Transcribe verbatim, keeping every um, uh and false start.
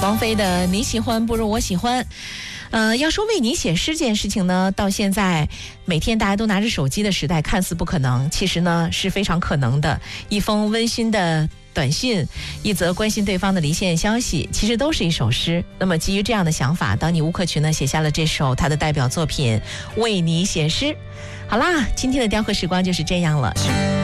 王菲的你喜欢不如我喜欢。呃，要说为你写诗这件事情呢，到现在每天大家都拿着手机的时代，看似不可能，其实呢是非常可能的。一封温馨的短信，一则关心对方的离线消息，其实都是一首诗。那么基于这样的想法，当你吴克群呢写下了这首他的代表作品《为你写诗》。好啦，今天的雕刻时光就是这样了。